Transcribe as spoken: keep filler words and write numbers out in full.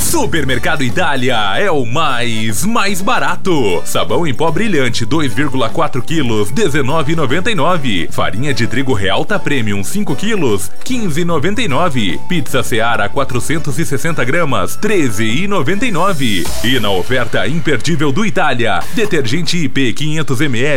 Supermercado Itália é o mais, mais barato. Sabão em pó brilhante dois vírgula quatro quilos, dezenove reais e noventa e nove centavos. Farinha de trigo Realta Premium cinco quilos, quinze reais e noventa e nove centavos. Pizza Seara quatrocentos e sessenta gramas, treze reais e noventa e nove centavos. E na oferta imperdível do Itália, detergente I P quinhentos mililitros